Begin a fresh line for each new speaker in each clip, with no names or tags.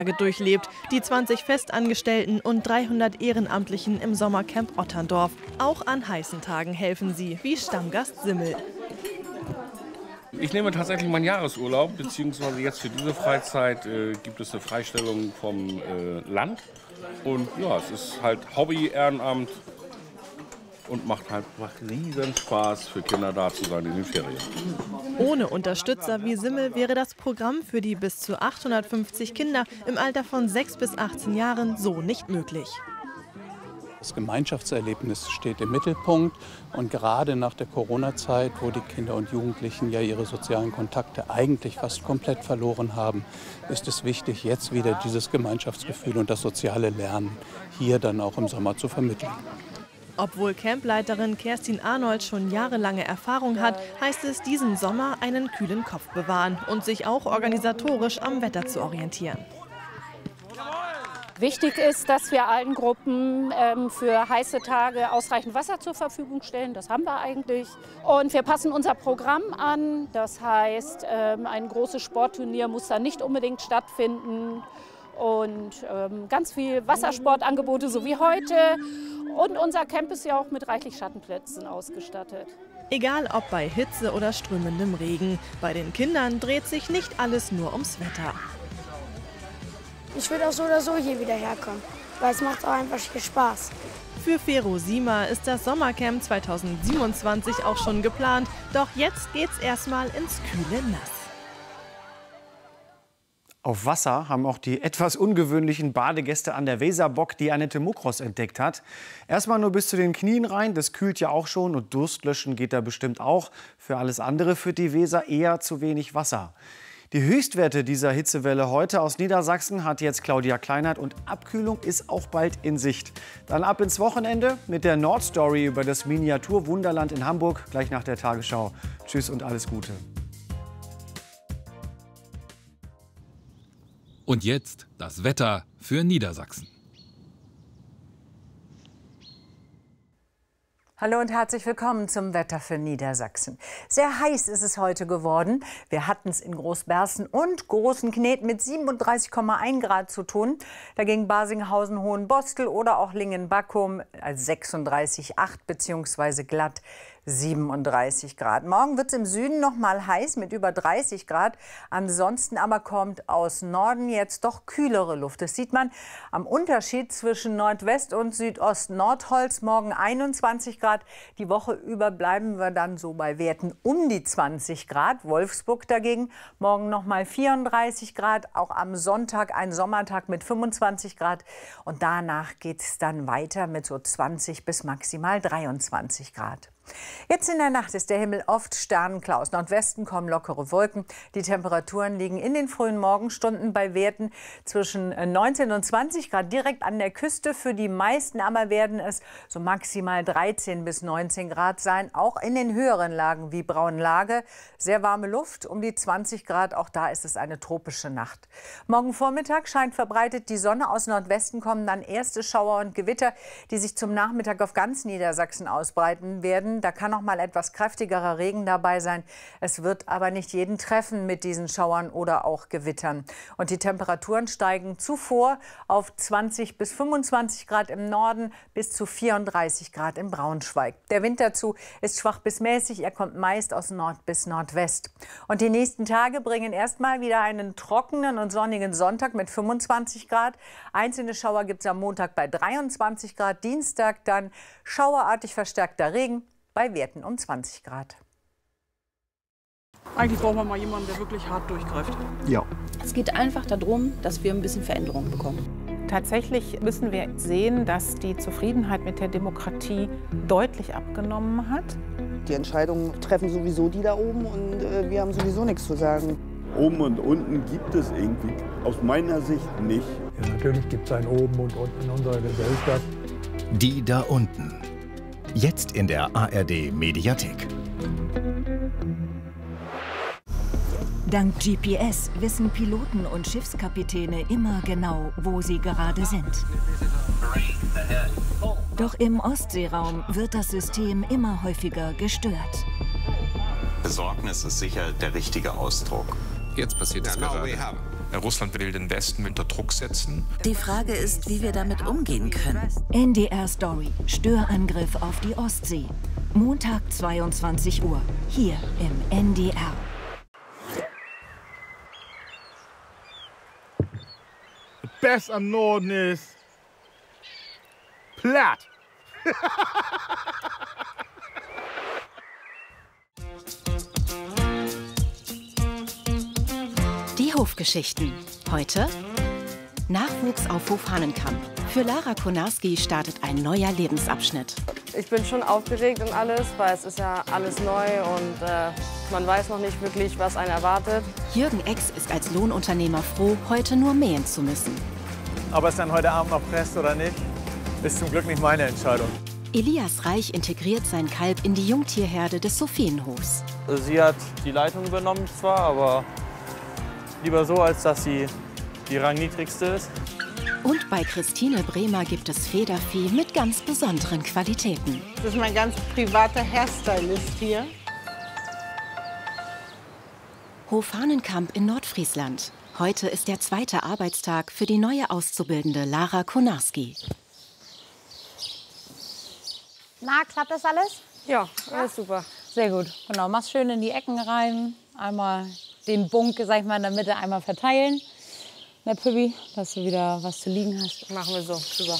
durchlebt, die 20 Festangestellten und 300 Ehrenamtlichen im Sommercamp Otterndorf. Auch an heißen Tagen helfen sie, wie Stammgast Simmel.
Ich nehme tatsächlich meinen Jahresurlaub, beziehungsweise jetzt für diese Freizeit gibt es eine Freistellung vom Land. Und ja, es ist halt Hobby, Ehrenamt und macht riesen Spaß für Kinder da zu sein in den Ferien.
Ohne Unterstützer wie Simmel wäre das Programm für die bis zu 850 Kinder im Alter von 6 bis 18 Jahren so nicht möglich.
Das Gemeinschaftserlebnis steht im Mittelpunkt und gerade nach der Corona-Zeit, wo die Kinder und Jugendlichen ja ihre sozialen Kontakte eigentlich fast komplett verloren haben, ist es wichtig, jetzt wieder dieses Gemeinschaftsgefühl und das soziale Lernen hier dann auch im Sommer zu vermitteln.
Obwohl Campleiterin Kerstin Arnold schon jahrelange Erfahrung hat, heißt es diesen Sommer einen kühlen Kopf bewahren und sich auch organisatorisch am Wetter zu orientieren.
Wichtig ist, dass wir allen Gruppen für heiße Tage ausreichend Wasser zur Verfügung stellen. Das haben wir eigentlich. Und wir passen unser Programm an. Das heißt, ein großes Sportturnier muss da nicht unbedingt stattfinden. Und ganz viel Wassersportangebote, so wie heute. Und unser Camp ist ja auch mit reichlich Schattenplätzen ausgestattet.
Egal ob bei Hitze oder strömendem Regen, bei den Kindern dreht sich nicht alles nur ums Wetter.
Ich würde auch so oder so hier wieder herkommen, weil es macht auch einfach viel Spaß.
Für Fero Sima ist das Sommercamp 2027 auch schon geplant, doch jetzt geht's erstmal ins kühle Nass.
Auf Wasser haben auch die etwas ungewöhnlichen Badegäste an der Weser Bock, die Annette Mukros entdeckt hat. Erstmal nur bis zu den Knien rein, das kühlt ja auch schon und Durstlöschen geht da bestimmt auch. Für alles andere führt die Weser eher zu wenig Wasser. Die Höchstwerte dieser Hitzewelle heute aus Niedersachsen hat jetzt Claudia Kleinert und Abkühlung ist auch bald in Sicht. Dann ab ins Wochenende mit der Nordstory über das Miniaturwunderland in Hamburg, gleich nach der Tagesschau. Tschüss und alles Gute.
Und jetzt das Wetter für Niedersachsen.
Hallo und herzlich willkommen zum Wetter für Niedersachsen. Sehr heiß ist es heute geworden. Wir hatten es in Großbersten und Großenknet mit 37,1 Grad zu tun. Dagegen Basinghausen, Hohenbostel oder auch Lingen-Backum 36,8 bzw. glatt 37 Grad. Morgen wird es im Süden noch mal heiß mit über 30 Grad. Ansonsten aber kommt aus Norden jetzt doch kühlere Luft. Das sieht man am Unterschied zwischen Nordwest und Südost. Nordholz morgen 21 Grad. Die Woche über bleiben wir dann so bei Werten um die 20 Grad. Wolfsburg dagegen morgen noch mal 34 Grad. Auch am Sonntag ein Sommertag mit 25 Grad. Und danach geht es dann weiter mit so 20 bis maximal 23 Grad. Jetzt in der Nacht ist der Himmel oft sternenklar. Aus Nordwesten kommen lockere Wolken. Die Temperaturen liegen in den frühen Morgenstunden bei Werten zwischen 19 und 20 Grad direkt an der Küste. Für die meisten aber werden es so maximal 13 bis 19 Grad sein. Auch in den höheren Lagen wie Braunlage sehr warme Luft, um die 20 Grad. Auch da ist es eine tropische Nacht. Morgen Vormittag scheint verbreitet die Sonne. Aus Nordwesten kommen dann erste Schauer und Gewitter, die sich zum Nachmittag auf ganz Niedersachsen ausbreiten werden. Da kann noch mal etwas kräftigerer Regen dabei sein. Es wird aber nicht jeden treffen mit diesen Schauern oder auch Gewittern. Und die Temperaturen steigen zuvor auf 20 bis 25 Grad im Norden bis zu 34 Grad in Braunschweig. Der Wind dazu ist schwach bis mäßig. Er kommt meist aus Nord bis Nordwest. Und die nächsten Tage bringen erstmal wieder einen trockenen und sonnigen Sonntag mit 25 Grad. Einzelne Schauer gibt es am Montag bei 23 Grad. Dienstag dann schauerartig verstärkter Regen bei Werten um 20 Grad.
Eigentlich brauchen wir mal jemanden, der wirklich hart durchgreift.
Ja.
Es geht einfach darum, dass wir ein bisschen Veränderung bekommen.
Tatsächlich müssen wir sehen, dass die Zufriedenheit mit der Demokratie deutlich abgenommen hat.
Die Entscheidungen treffen sowieso die da oben und wir haben sowieso nichts zu sagen.
Oben und unten gibt es irgendwie aus meiner Sicht nicht.
Ja, natürlich gibt es ein Oben und Unten in unserer Gesellschaft.
Die da unten. Jetzt in der ARD Mediathek.
Dank GPS wissen Piloten und Schiffskapitäne immer genau, wo sie gerade sind. Doch im Ostseeraum wird das System immer häufiger gestört.
Besorgnis ist sicher der richtige Ausdruck.
Jetzt passiert es gerade.
Russland will den Westen unter Druck setzen.
Die Frage ist, wie wir damit umgehen können.
NDR Story. Störangriff auf die Ostsee. Montag 22 Uhr. Hier im NDR.
The best am Norden ist platt.
Die Hofgeschichten. Heute Nachwuchs auf Hofhahnenkamp. Für Lara Konarski startet ein neuer Lebensabschnitt.
Ich bin schon aufgeregt und alles, weil es ist ja alles neu und man weiß noch nicht wirklich, was einen erwartet.
Jürgen Ex ist als Lohnunternehmer froh, heute nur mähen zu müssen.
Ob es dann heute Abend noch presst oder nicht, ist zum Glück nicht meine Entscheidung.
Elias Reich integriert sein Kalb in die Jungtierherde des Sophienhofs.
Sie hat die Leitung übernommen zwar, aber lieber so, als dass sie die rangniedrigste ist.
Und bei Christine Bremer gibt es Federvieh mit ganz besonderen Qualitäten.
Das ist mein ganz privater Hairstylist hier.
Hofhahnenkamp in Nordfriesland. Heute ist der zweite Arbeitstag für die neue Auszubildende Lara Konarski.
Na, klappt das alles?
Ja, alles super.
Sehr gut. Genau, machst schön in die Ecken rein. Einmal den Bunk, sag ich mal, in der Mitte einmal verteilen. Na, Püppi, dass du wieder was zu liegen hast.
Machen wir so. Super.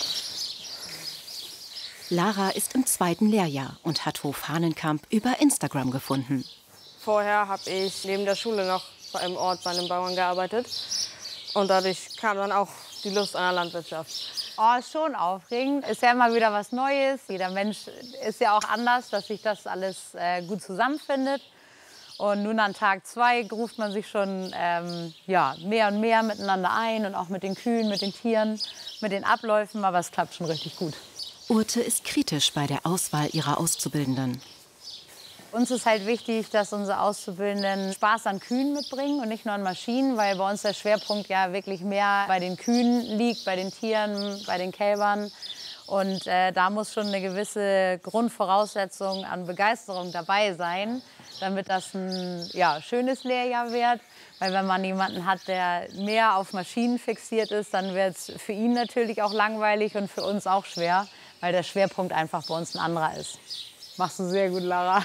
Lara ist im 2. Lehrjahr und hat Hofhahnenkamp über Instagram gefunden.
Vorher habe ich neben der Schule noch im Ort bei einem Bauern gearbeitet. Und dadurch kam dann auch die Lust an der Landwirtschaft.
Oh, ist schon aufregend. Ist ja immer wieder was Neues. Jeder Mensch ist ja auch anders, dass sich das alles gut zusammenfindet. Und nun an Tag 2 ruft man sich schon ja, mehr und mehr miteinander ein und auch mit den Kühen, mit den Tieren, mit den Abläufen. Aber es klappt schon richtig gut.
Urte ist kritisch bei der Auswahl ihrer Auszubildenden.
Uns ist halt wichtig, dass unsere Auszubildenden Spaß an Kühen mitbringen und nicht nur an Maschinen, weil bei uns der Schwerpunkt ja wirklich mehr bei den Kühen liegt, bei den Tieren, bei den Kälbern. Und da muss schon eine gewisse Grundvoraussetzung an Begeisterung dabei sein, damit das ein schönes Lehrjahr wird. Weil wenn man jemanden hat, der mehr auf Maschinen fixiert ist, dann wird es für ihn natürlich auch langweilig und für uns auch schwer, weil der Schwerpunkt einfach bei uns ein anderer ist. Machst du sehr gut, Lara.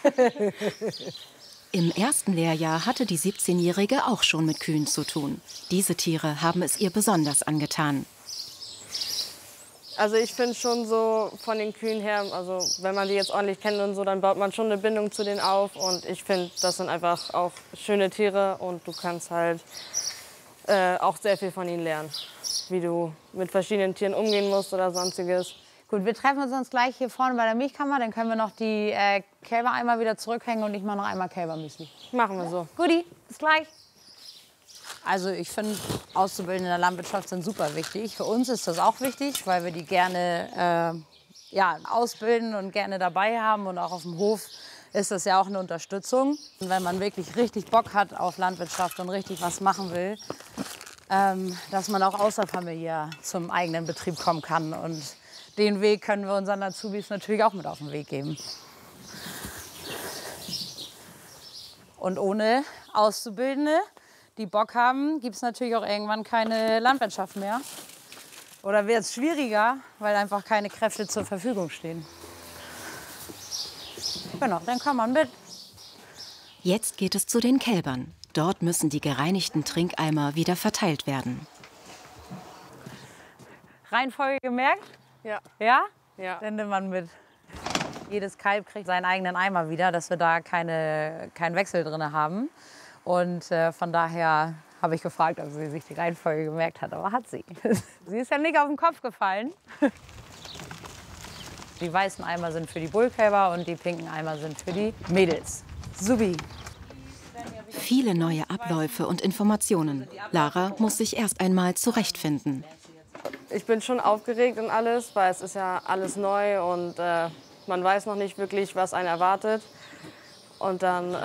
Im 1. Lehrjahr hatte die 17-Jährige auch schon mit Kühen zu tun. Diese Tiere haben es ihr besonders angetan.
Also ich finde schon so von den Kühen her, also wenn man die jetzt ordentlich kennt und so, dann baut man schon eine Bindung zu denen auf. Und ich finde, das sind einfach auch schöne Tiere und du kannst halt auch sehr viel von ihnen lernen. Wie du mit verschiedenen Tieren umgehen musst oder sonstiges.
Gut, wir treffen uns gleich hier vorne bei der Milchkammer. Dann können wir noch die Kälber einmal wieder zurückhängen und ich mache noch einmal Kälbermüsli.
Machen wir so.
Guti, bis gleich. Also ich finde, Auszubildende in der Landwirtschaft sind super wichtig. Für uns ist das auch wichtig, weil wir die gerne ausbilden und gerne dabei haben. Und auch auf dem Hof ist das ja auch eine Unterstützung. Und wenn man wirklich richtig Bock hat auf Landwirtschaft und richtig was machen will, dass man auch außerfamiliär zum eigenen Betrieb kommen kann. Und den Weg können wir unseren Azubis natürlich auch mit auf den Weg geben. Und ohne Auszubildende, die Bock haben, gibt es natürlich auch irgendwann keine Landwirtschaft mehr. Oder wird es schwieriger, weil einfach keine Kräfte zur Verfügung stehen. Genau, dann kann man mit.
Jetzt geht es zu den Kälbern. Dort müssen die gereinigten Trinkeimer wieder verteilt werden.
Reihenfolge gemerkt?
Ja.
Ja?
Ja.
Dann nimmt man mit. Jedes Kalb kriegt seinen eigenen Eimer wieder, dass wir da keinen Wechsel drin haben. Und von daher habe ich gefragt, ob sie sich die Reihenfolge gemerkt hat. Aber hat sie. Sie ist ja nicht auf den Kopf gefallen. Die weißen Eimer sind für die Bullkälber und die pinken Eimer sind für die Mädels. Subi.
Viele neue Abläufe und Informationen. Lara muss sich erst einmal zurechtfinden.
Ich bin schon aufgeregt und alles, weil es ist ja alles neu und man weiß noch nicht wirklich, was einen erwartet. Und dann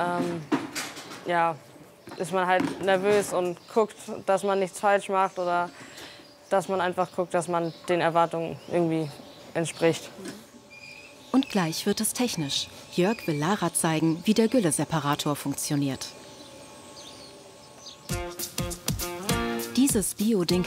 ist man halt nervös und guckt, dass man nichts falsch macht oder dass man einfach guckt, dass man den Erwartungen irgendwie entspricht.
Und gleich wird es technisch. Jörg will Lara zeigen, wie der Gülleseparator funktioniert. Dieses Bio-Dinkel